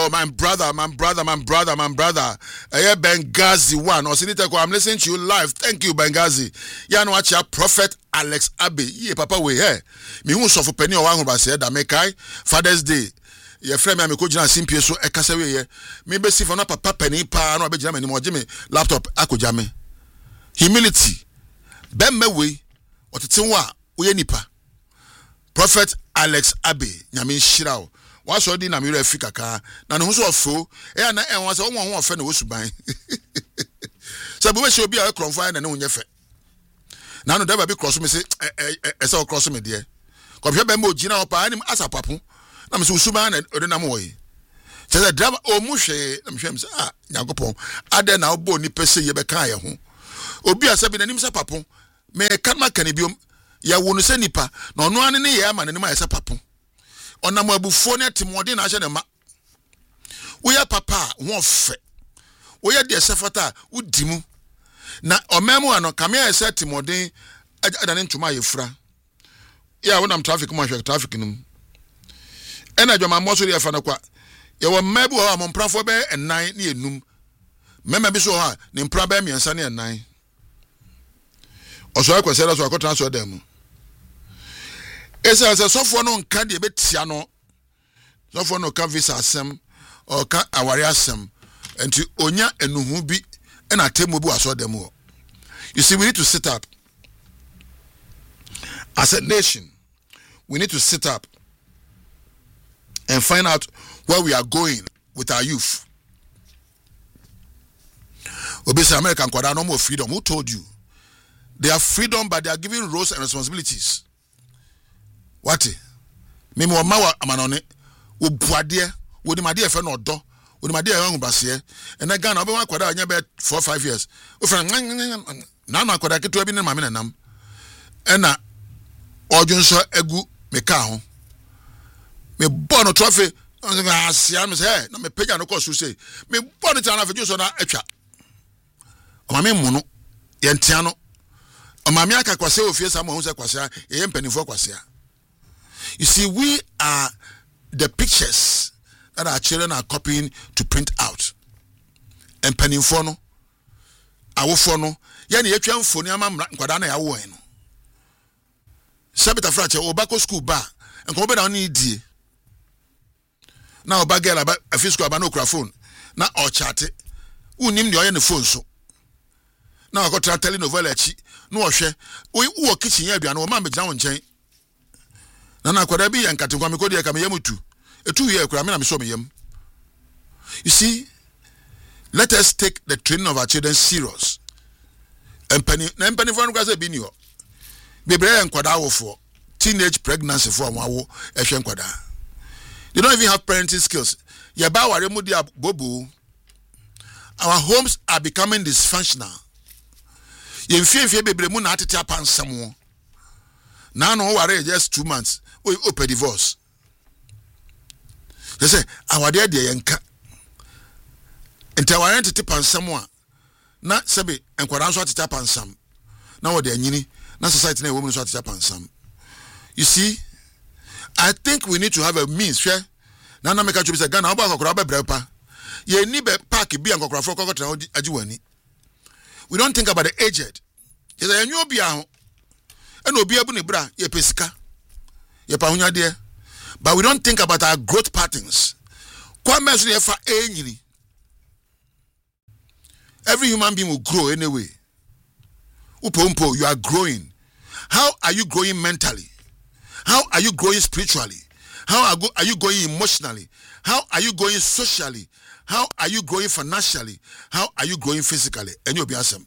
my brother. Benghazi one. I'm listening to you live. Thank you, Benghazi. Ya no watch Prophet Alex Abe. Ye papa we here. Me who suffer penny or one say that make Father's Day. Your friend me ko jina simpie so e kasa we ye. Me be si for na papa penny pa no be jina me mo jime laptop akoja me. Humility. Ben me we otete wo a wo nipa. Prophet Alex Abe nyame nhyira wo. Wa so di na me Africa ka na no so ofo e na en wa se wo ho ofe na wo suban. So be we show be a kronfo na ne wonye fe. Na no deba be cross me say e say cross me de. Ko hwe be mo gina opa anim asapapo na me so suban na ode na mo yi. Say driver o mu hwe na me hwe me say nyagopon ade na obo ni pese ye be kan ye ho. Obi asabi na nim sapapo me kan makane biom ya wonu se nipa na ono ane ne ye ama ne ma ye sapapo. Onam abufo ne timode na ahye ne ma. Wo ya papa wo fe. Wo ya de sefata udimu. Na omemu ano kamia ye se timode adane ntuma ye fra. Ya wonam traffic mo hwe traffic num. Ena dwama mo so ye fa na kwa. Ye wo mabu ho amomprafo be enan ne enum. Mema bi so ha ne mpra be miensa ne enan. Oso akwese so akotra so dem. Esa sofo no nka de betia no. Sofo no ka visa asem o ka aware asem. Enti onya enuhu bi na atemu bi aso dem. You see, we need to sit up. As a nation, we need to sit up and find out where we are going with our youth. Obviously, American kwada no more freedom. Who told you? They have freedom, but they are given roles and responsibilities. What? Mimi wa mawa amanone wo buade wo di made efe no odo wo di made ehun base and Ghana obe wa kwada anya be 4-5 years o fra na na kwada keto bi ne mame nanam ena odwunso egu me ka ho me bono trophy asia me say na me page no course say me bono tana fe so na atwa o mame mu no ye ntia no o mame aka kwase ofie sa mo hu se kwase ye mpanifo kwase. You see, we are the pictures that our children are copying to print out. And penning for no, our phono, yani etwan phone ama nkwada na yawo en no. Sabita frache obako school ba, enko be da oni die. Na oba girl aba afisco aba no kra phone, na o chat. Unim de oye ne phone so. Na akotra telenovela chi, no ohwe, wo kitchen ya aduane wo ma me gina wo nchen. Nana kwada bi yankati kwa mikodi ya kama yemutu. Etu ye kura me na me so me yem. You see, let us take the training of our children serious. Empany for no kwase bi ni ho. Bebre nkwada awofo. Teenage pregnancy for amawo ehwe nkwada. They don't even have parenting skills. Ye ba ware mu dia bobo. Our homes are becoming dysfunctional. Ye mfie bebre mu na atete apansam. Now no worry just 2 months. We open divorce. They say our dear yanka. Enti our entity pansam wa. Na sebe enkwara so atete pansam. Na wo de anyini na society na woman so atete pansam. You see, I think we need to have a means share. Na na make a say Ghana oba akokora be brepa. Ye ni be park bi akokora for kokotra ajiwani. We don't think about the aged. Is a new bia and obi abu ne bra ye pesika ye pa hunya de, but we don't think about our growth patterns. Kwame so ye fa enyini. Every human being will grow anyway. Upompo, you are growing. How are you growing mentally? How are you growing spiritually? How are you growing emotionally? How are you growing socially? How are you growing financially? How are you growing physically? And you'll be awesome.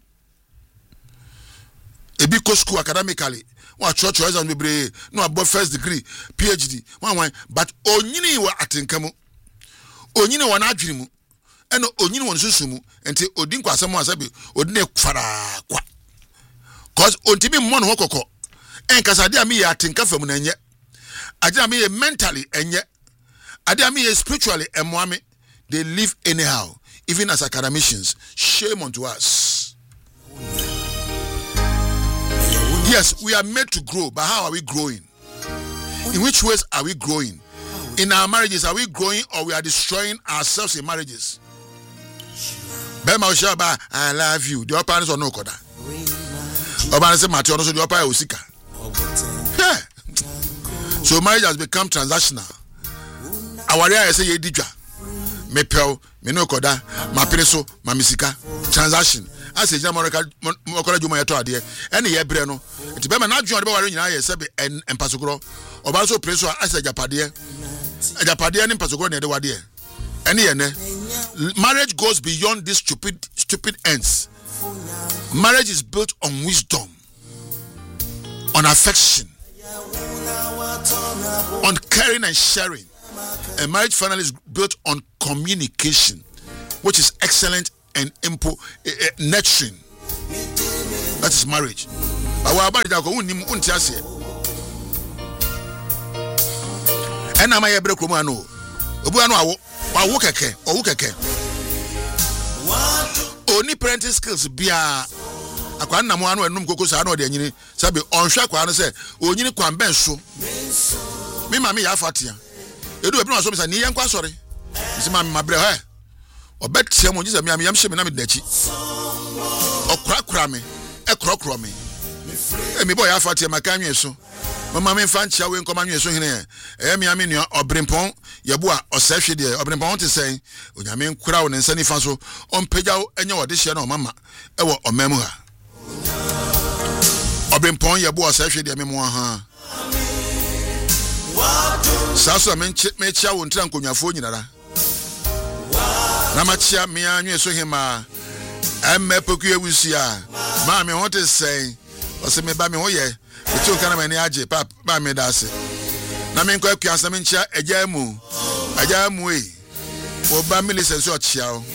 A big school academically, what church and be no above first degree, PhD, one, but onyini wa atinkamu, onyini wa nadrimu, and onyini wa susumu, until Odinkwa Samoa Sabi, Odine Fara kwa. Cause ontimi mon hokoko, and Casadia me atinka from Nanya, Adia me mentally and yet, Adia me spiritually and Mwami, they live anyhow, even as academicians. Shame unto us. Yes, we are made to grow, but how are we growing? In which ways are we growing? In our marriages, are we growing or we are destroying ourselves in marriages? Bema Oshaba, I love you. The upper is on no koda. Oba say Matthew also the upper usika. Yeah. So marriage has become transactional. Awaria say ye dija. Me pel, me no koda, ma pereso, ma misika. Transaction. I say Jamaica mokola juma yeto ade. Ene ye bre no. Enti bema na adwon de be ware nyina ye se be empasokoro. Oba so preso asa japade. Japade ni empasokoro na de wade. Ene ye ne. Marriage goes beyond these stupid ends. Marriage is built on wisdom, on affection, on caring and sharing. And marriage finally is built on communication, which is excellent and nurturing. That is marriage. And am I able to only parenting skills bia akwa na mo anu enum kokosa na de anyini sabe onhwa kwa no se onyini kwan ben so me mama ya fatia edu ebi no so me sa ni yen kwa sori isi mama mabre he obetia mo jisa me am yam hye me na me dachi okrakra me ekrokro me me boy ya fatia maka nwe so mama me fa nchia we nkoma nwe so hene me am nua obrempon yebo a osahwe de obrempon te sen onyame nkura wo ne nsa nifa so ompagya enye wode hye na mama ewo omam ha obrempon yebo osahwe de me mo ha saso me chia wo ntra nkonwafo nyinara na machia me anwe so hema emmepoku ewusia ma me ho te sen ose me ba me ho ye etu kana me ni age pap ba me da se na me nkwa akua asam nchia agya mu oba me lisense o chia o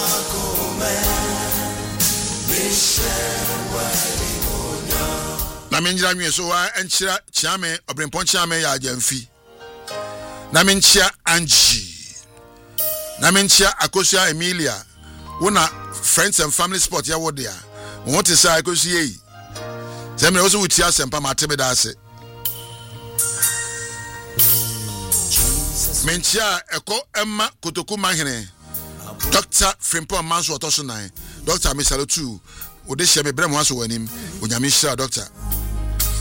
na me njira nwe so wa enchira chia me obrempon chia me ya agya mfi na me nchia Angie na me nchia Akosia Emilia wona friends and family sport ya wo dia won te say Akosia yi Zemre also with ya sempa matebe da ase. Menchia eko emma kotoku mahene. Dr. Frimpon Manso Otoso 9. Dr. Misalotu ode hye me brem waso wanim. Onyame hira doctor.